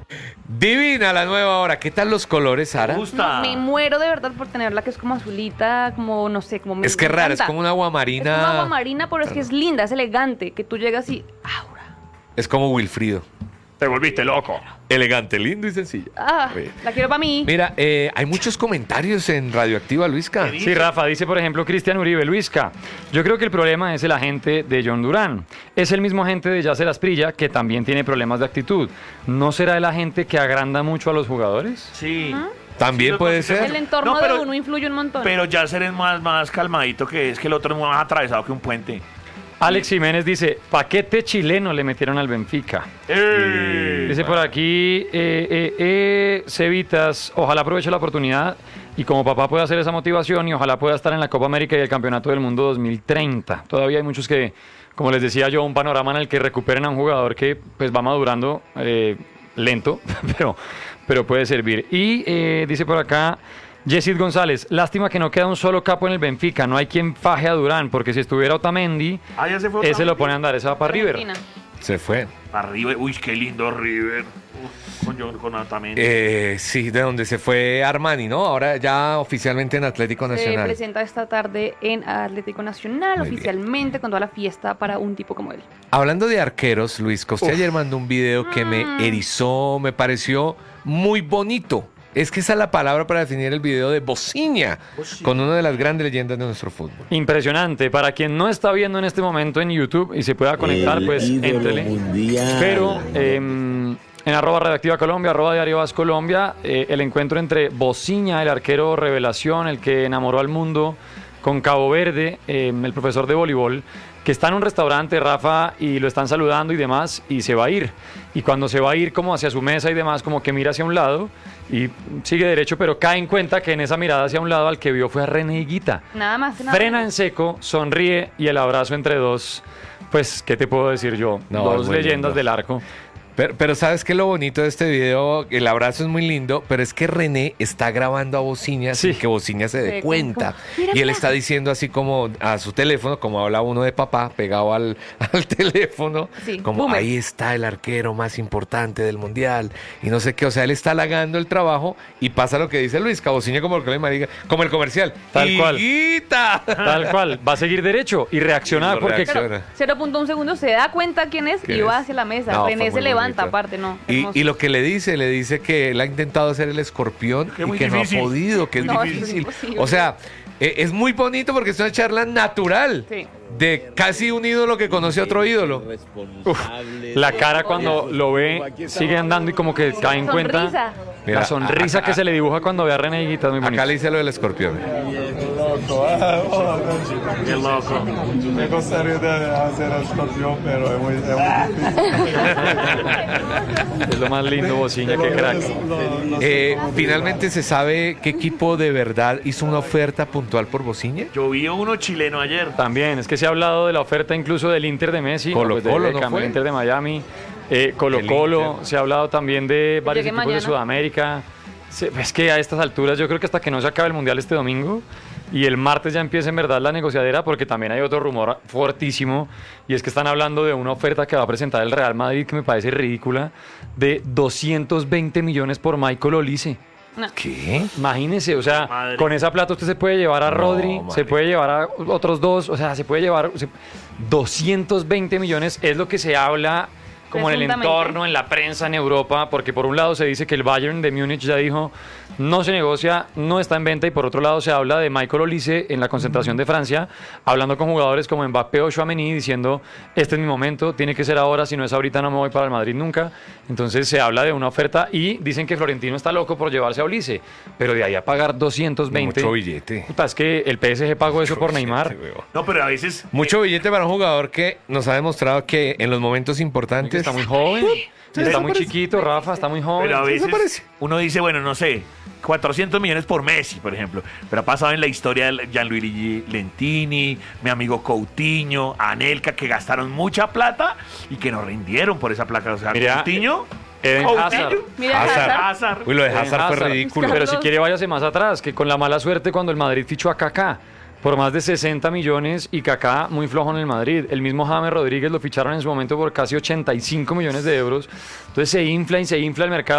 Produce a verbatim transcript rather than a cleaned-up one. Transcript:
Divina la nueva hora. ¿Qué tal los colores, Sara? Me gusta. Me muero de verdad por tenerla, que es como azulita, como no sé, como me Es que es rara, es encanta. como una agua marina. Es como agua marina, pero es que es linda, es elegante, que tú llegas y aura. Es como Wilfrido. Te volviste loco. Elegante, lindo y sencillo. Ah, Bien. la quiero para mí. Mira, eh, hay muchos comentarios en Radioactiva, Luisca. ¿Qué Sí, Rafa, dice por ejemplo Cristian Uribe, Luisca, yo creo que el problema es el agente de John Durán. Es el mismo agente de Yasser Asprilla que también tiene problemas de actitud. ¿No será el agente que agranda mucho a los jugadores? Sí. También Sí, puede lo ser. El entorno No, pero- de uno influye un montón. Pero Yasser es más, más calmadito que es que el otro es más atravesado que un puente. Alex Jiménez dice, paquete chileno le metieron al Benfica. ¡Eh! Dice por aquí, eh, eh, eh, Cevitas, ojalá aproveche la oportunidad y como papá pueda hacer esa motivación y ojalá pueda estar en la Copa América y el Campeonato del Mundo dos mil treinta. Todavía hay muchos que, como les decía yo, un panorama en el que recuperen a un jugador que pues va madurando eh, lento, pero, pero puede servir. Y eh, dice por acá... Yesid González, lástima que no queda un solo capo en el Benfica, no hay quien faje a Durán, porque si estuviera Otamendi, Ah, ya se fue ese Otamendi. lo pone a andar, ese va para River. Argentina. Se fue. Para River. Uy, qué lindo River. Uf, con John, con Otamendi. Eh, sí, de donde se fue Armani, ¿no? Ahora ya oficialmente en Atlético Se Nacional. presenta esta tarde en Atlético Nacional, Muy bien. oficialmente, con toda la fiesta para un tipo como él. Hablando de arqueros, Luis, que usted ayer mandó un video que me erizó, me pareció muy bonito. Es que esa es la palabra para definir el video de Bociña, con una de las grandes leyendas de nuestro fútbol. Impresionante. Para quien no está viendo en este momento en YouTube y se pueda conectar, El pues ídolo éntrele. mundial. Pero eh, en arroba Redactiva Colombia, arroba Diario Vas Colombia, eh, el encuentro entre Bociña, el arquero revelación, el que enamoró al mundo, con Cabo Verde, eh, el profesor de voleibol, que está en un restaurante, Rafa, y lo están saludando y demás, y se va a ir. Y cuando se va a ir como hacia su mesa y demás, como que mira hacia un lado y sigue derecho, pero cae en cuenta que en esa mirada hacia un lado al que vio fue a René Higuita. Nada más. Nada Frena en menos. seco, sonríe y el abrazo entre dos, pues, ¿qué te puedo decir yo? No, dos es muy leyendas lindo. del arco. Pero, pero ¿sabes qué es lo bonito de este video? El abrazo es muy lindo, pero es que René está grabando a Bociña Sí. sin que Bociña se dé Se cuenta. confu- Mira, Y él mira. está diciendo así como a su teléfono, como habla uno de papá, pegado al, al teléfono, Sí, como boomer. ahí está el arquero más importante del mundial. Y no sé qué, o sea, él está halagando el trabajo y pasa lo que dice Luis, que a Bociña como el, que le marica- como el comercial. Tal cual. ¡Higuita! Tal cual, va a seguir derecho y reaccionar Lo porque reacciona. Pero cero punto uno segundos se da cuenta quién es ¿Quién y va es? hacia la mesa. No, fue René muy se levanta bonito. aparte, ¿no? Y, Hermoso. y lo que le dice, le dice que él ha intentado hacer el escorpión Que y muy que difícil. no ha podido, que es No, es difícil. imposible. O sea, eh, es muy bonito porque es una charla natural Sí. de casi un ídolo que conoce a otro ídolo. la cara cuando lo ve sigue andando y como que cae en cuenta. Sonrisa. Mira, La sonrisa a- a- que se le dibuja cuando ve a René Higuita es muy bonita. Acá le dice lo del escorpión. Qué loco. Me gustaría de hacer el escorpión, pero es muy, es muy difícil. Es lo más lindo, Bociña, qué crack. No, no Eh, sé cómo finalmente se sabe qué equipo de verdad hizo una oferta puntual por Bociña. Yo vi a uno chileno ayer. También, es que se ha hablado de la oferta incluso del Inter de Messi, Colo pues, de Colo, ¿no Beckham, fue? el Inter de Miami, eh, Colo El Colo, Inter. se ha hablado también de varios llegue equipos de mañana. Sudamérica. Se- Es que a estas alturas yo creo que hasta que no se acabe el Mundial este domingo y el martes ya empieza en verdad la negociadera, porque también hay otro rumor fortísimo y es que están hablando de una oferta que va a presentar el Real Madrid que me parece ridícula, de doscientos veinte millones por Michael Olise. No. ¿Qué? Imagínese, o sea, Madre. con esa plata usted se puede llevar a No, Rodri, madre. se puede llevar a otros dos, o sea, se puede llevar se- doscientos veinte millones, es lo que se habla como en el Presuntamente. entorno, en la prensa en Europa, porque por un lado se dice que el Bayern de Múnich ya dijo no se negocia, no está en venta, y por otro lado se habla de Michael Olise en la concentración de Francia, hablando con jugadores como Mbappé o Tchouaméni, diciendo este es mi momento, tiene que ser ahora, si no es ahorita no me voy para el Madrid nunca. Entonces se habla de una oferta y dicen que Florentino está loco por llevarse a Olise, pero de ahí a pagar doscientos veinte. Mucho billete. Puta, es que el P S G pagó eso por Neymar. Billete, weón. No, pero a veces. Mucho billete para un jugador que nos ha demostrado que en los momentos importantes Está muy joven, Sí, está eso muy parece. chiquito, Rafa, está muy joven. Pero a eso veces parece. uno dice, bueno, no sé, cuatrocientos millones por Messi, por ejemplo. Pero ha pasado en la historia de Gianluigi Lentini, mi amigo Coutinho, Anelka, que gastaron mucha plata y que no rindieron por esa plata. O sea, Mira, Coutinho, Eden Coutinho, Hazard. Mira, Hazard. Hazard. Hazard. Uy, lo de Eden Hazard fue Hazard. ridículo. Pero si Carlos. quiere váyase más atrás, que con la mala suerte cuando el Madrid fichó a Kaká por más de sesenta millones y Kaká muy flojo en el Madrid. El mismo James Rodríguez lo ficharon en su momento por casi ochenta y cinco millones de euros. Entonces se infla y se infla el mercado.